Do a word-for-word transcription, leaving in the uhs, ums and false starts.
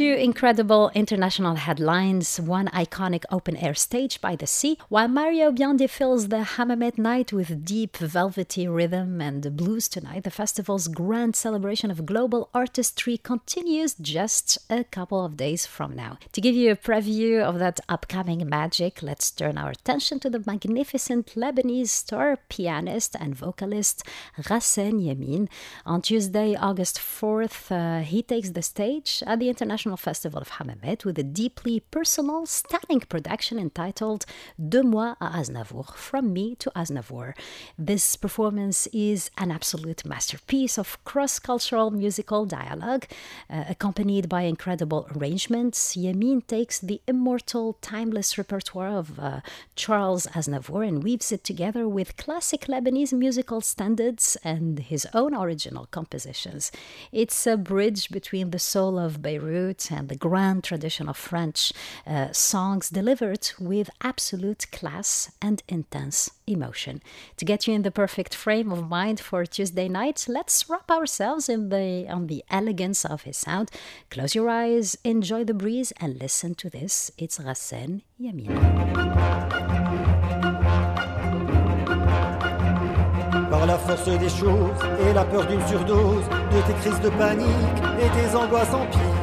Two incredible international headlines, one iconic open-air stage by the sea, while Mario Biondi fills the Hammamet night with deep, velvety rhythm and blues tonight. The festival's grand celebration of global artistry continues just a couple of days from now. To give you a preview of that upcoming magic, let's turn our attention to the magnificent Lebanese star pianist and vocalist Ghassan Yamin. On Tuesday, August fourth, uh, he takes the stage at the International Festival of Hammamet with a deeply personal, stunning production entitled De moi à Aznavour, From Me to Aznavour. This performance is an absolute masterpiece of cross-cultural musical dialogue, uh, accompanied by incredible arrangements. Yamin takes the immortal, timeless repertoire of uh, Charles Aznavour and weaves it together with classic Lebanese musical standards and his own original compositions. It's a bridge between the soul of Beirut and the grand tradition of French uh, songs delivered with absolute class and intense emotion. To get you in the perfect frame of mind for Tuesday night, let's wrap ourselves in the on the elegance of his sound. Close your eyes, enjoy the breeze, and listen to this. It's Ghassan Yamin. Par la force des choses et la peur d'une surdose, de tes crises de panique et tes angoisses empires.